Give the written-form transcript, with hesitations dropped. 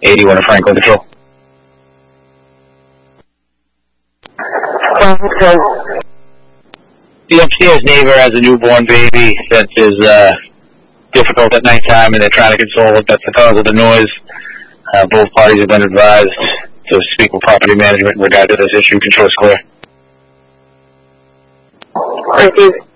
81 of Franklin Control. The upstairs neighbor has a newborn baby that is difficult at nighttime, and they're trying to console it. That's the cause of the noise. Both parties have been advised to speak with property management in regard to this issue. Control square. Thank you.